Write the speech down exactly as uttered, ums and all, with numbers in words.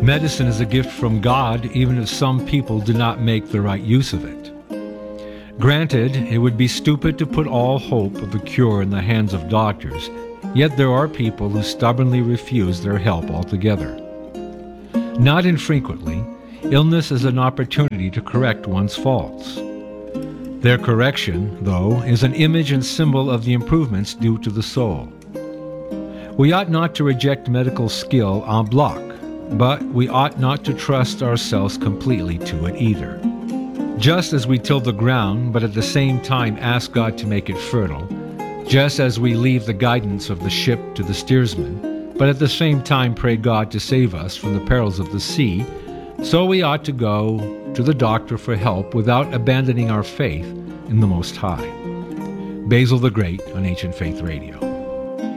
Medicine is a gift from God, even if some people do not make the right use of it. Granted, it would be stupid to put all hope of a cure in the hands of doctors, yet there are people who stubbornly refuse their help altogether. Not infrequently, illness is an opportunity to correct one's faults. Their correction, though, is an image and symbol of the improvements due to the soul. We ought not to reject medical skill en bloc, but we ought not to trust ourselves completely to it either. Just as we till the ground, but at the same time ask God to make it fertile, just as we leave the guidance of the ship to the steersman, but at the same time pray God to save us from the perils of the sea, so we ought to go to the doctor for help without abandoning our faith in the Most High. Basil the Great on Ancient Faith Radio.